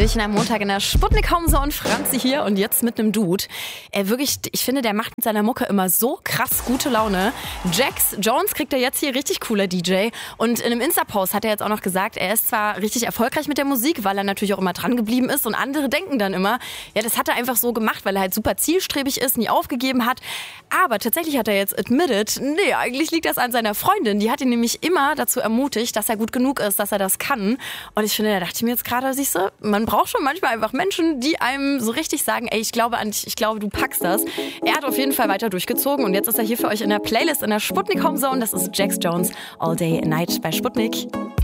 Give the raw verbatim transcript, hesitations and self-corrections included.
Hallöchen am Montag in der Sputnik Homse und Franzi hier und jetzt mit einem Dude. Er wirklich, ich finde, der macht mit seiner Mucke immer so krass gute Laune. Jax Jones kriegt er jetzt hier richtig cooler D J und in einem Insta-Post hat er jetzt auch noch gesagt, er ist zwar richtig erfolgreich mit der Musik, weil er natürlich auch immer dran geblieben ist und andere denken dann immer, ja, das hat er einfach so gemacht, weil er halt super zielstrebig ist, nie aufgegeben hat. Aber tatsächlich hat er jetzt admitted, nee, eigentlich liegt das an seiner Freundin. Die hat ihn nämlich immer dazu ermutigt, dass er gut genug ist, dass er das kann. Und ich finde, da dachte ich mir jetzt gerade, siehst du, man braucht schon manchmal einfach Menschen, die einem so richtig sagen, ey, ich glaube an dich, ich glaube, du packst das. Er hat auf jeden Fall weiter durchgezogen und jetzt ist er hier für euch in der Playlist in der Sputnik Homezone. Das ist Jax Jones All Day and Night bei Sputnik.